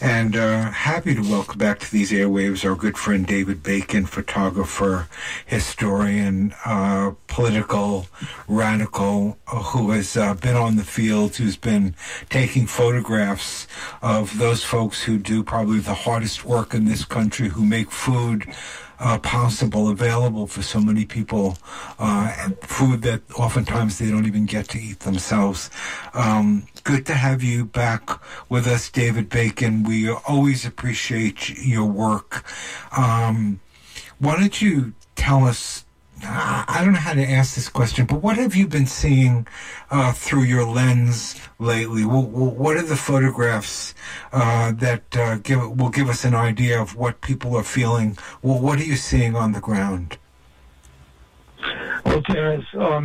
And happy to welcome back to these airwaves our good friend David Bacon, photographer, historian, political radical, who has been on the field, who's been taking photographs of those folks who do probably the hardest work in this country, who make food possible, available for so many people, and food that oftentimes they don't even get to eat themselves. Good to have you back with us, David Bacon. We always appreciate your work. Why don't you tell us, I don't know how to ask this question, but what have you been seeing through your lens lately? What are the photographs that will give us an idea of what people are feeling? Well, what are you seeing on the ground? Well, Terrence,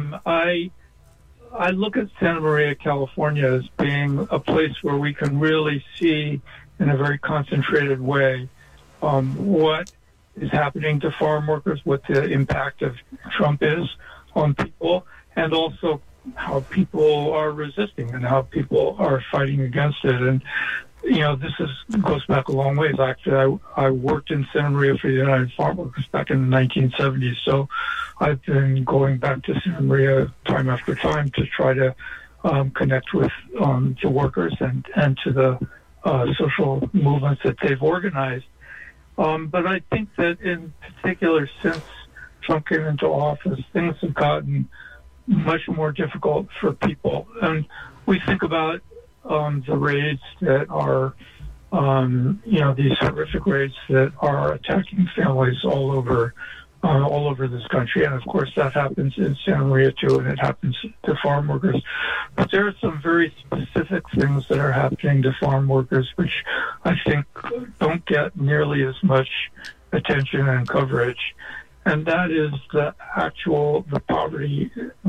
I look at Santa Maria, California as being a place where we can really see in a very concentrated way what is happening to farm workers, what the impact of Trump is on people, and also how people are resisting and how people are fighting against it. And, you know, goes back a long ways. Actually, I worked in Santa Maria for the United Farm Workers back in the 1970s, so I've been going back to Santa Maria time after time to try to connect with the workers and to the social movements that they've organized. But I think that in particular, since Trump came into office, things have gotten much more difficult for people. And we think about the raids that are, these horrific raids that are attacking families all over this country. And of course, that happens in Santa Maria too, and it happens to farm workers. But there are some very specific things that are happening to farm workers, which I think don't get nearly as much attention and coverage. And that is the poverty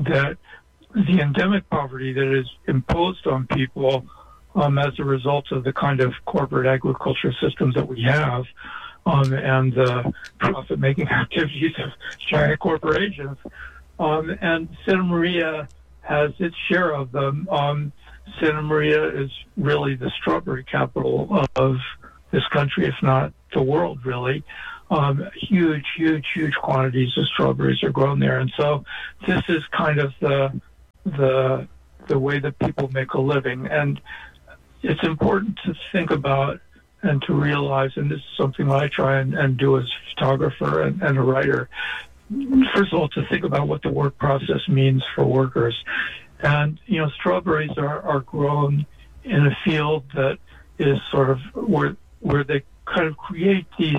the endemic poverty that is imposed on people as a result of the kind of corporate agriculture systems that we have, and the profit-making activities of giant corporations. And Santa Maria has its share of them. Santa Maria is really the strawberry capital of this country, if not the world, really. Huge quantities of strawberries are grown there. And so this is kind of the way that people make a living. And it's important to think about and to realize, and this is something I try and do as a photographer and a writer, first of all, to think about what the work process means for workers. And, you know, strawberries are grown in a field that is sort of where they kind of create these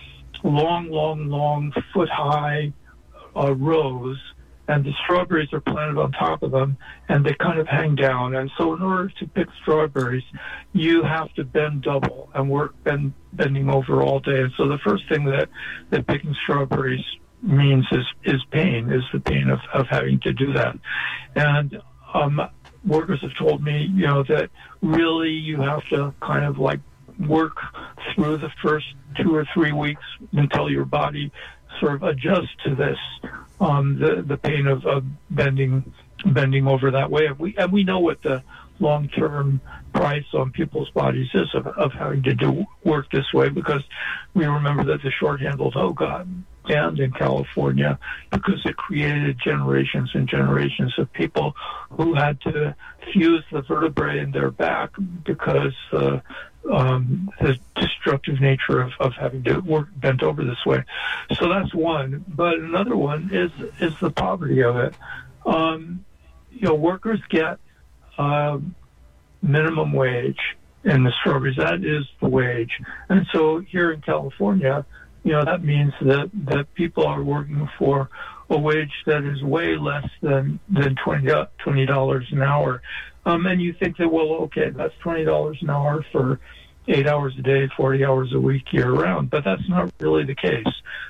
long, foot-high rows, and the strawberries are planted on top of them, and they kind of hang down. And so in order to pick strawberries, you have to bend double and work bending over all day. And so the first thing that picking strawberries means is pain, is the pain of having to do that. And workers have told me, you know, that really you have to kind of like work through the first 2 or 3 weeks until your body sort of adjusts to this, the pain of bending over that way. And we know what the long-term price on people's bodies is of having to do work this way, because we remember that the short-handled hoe got banned in California because it created generations and generations of people who had to fuse the vertebrae in their back because the destructive nature of having to work bent over this way. So that's one. But another one is the poverty of it. You know, workers get minimum wage in the strawberries. That is the wage. And so here in California, you know, that means that people are working for a wage that is way less than $20 an hour. And you think that, well, okay, that's $20 an hour for 8 hours a day, 40 hours a week, year round. But that's not really the case.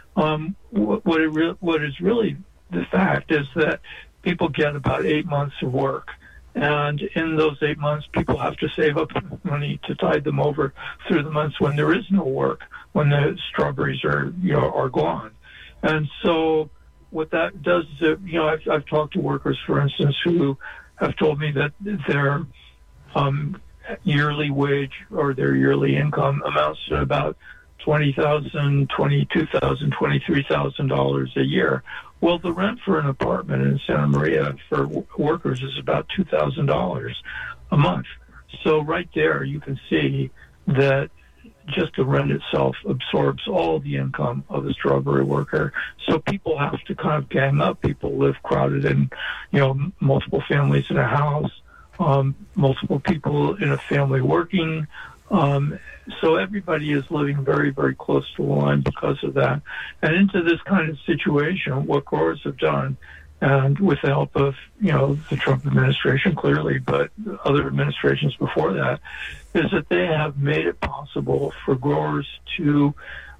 What is really the fact is that people get about 8 months of work. And in those 8 months, people have to save up money to tide them over through the months when there is no work, when the strawberries are gone. And so what that does is, I've talked to workers, for instance, who have told me that they're yearly wage or their yearly income amounts to about $20,000, $22,000, $23,000 a year. Well, the rent for an apartment in Santa Maria for workers is about $2,000 a month. So right there, you can see that just the rent itself absorbs all the income of a strawberry worker. So people have to kind of gang up. People live crowded in, multiple families in a house, multiple people in a family working. So everybody is living very, very close to the line because of that. And into this kind of situation, what growers have done, and with the help of, the Trump administration clearly, but other administrations before that, is that they have made it possible for growers to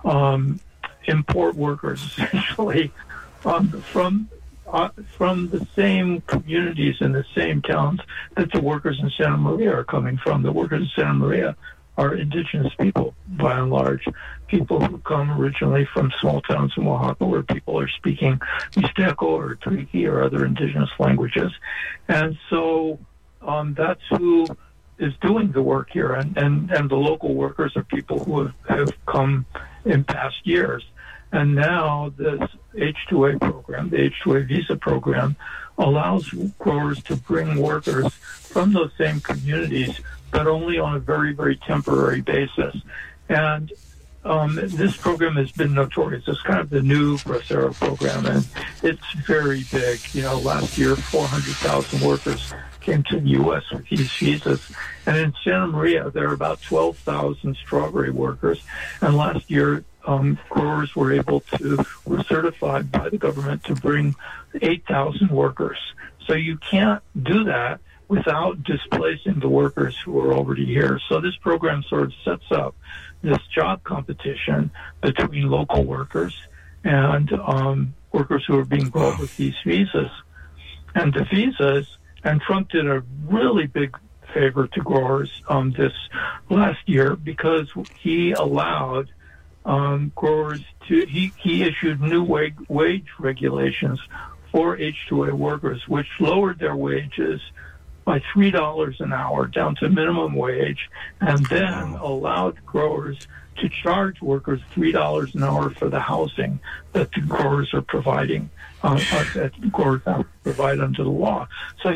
import workers essentially from the same communities and the same towns that the workers in Santa Maria are coming from. The workers in Santa Maria are indigenous people, by and large, people who come originally from small towns in Oaxaca where people are speaking Mixteco or Triqui or other indigenous languages. And so that's who is doing the work here. And the local workers are people who have come in past years. And now this H-2A program, the H-2A visa program, allows growers to bring workers from those same communities, but only on a very, very temporary basis. And this program has been notorious. It's kind of the new Bracero program, and it's very big. Last year, 400,000 workers came to the U.S. with these visas. And in Santa Maria, there are about 12,000 strawberry workers. And last year, growers were certified by the government to bring 8,000 workers. So you can't do that without displacing the workers who are already here. So this program sort of sets up this job competition between local workers and workers who are being brought with these visas. And the visas, and Trump did a really big favor to growers this last year because he allowed growers he issued new wage regulations for H-2A workers, which lowered their wages by $3 an hour down to minimum wage, and then allowed growers to charge workers $3 an hour for the housing that the growers are providing, that growers have to provide under the law. So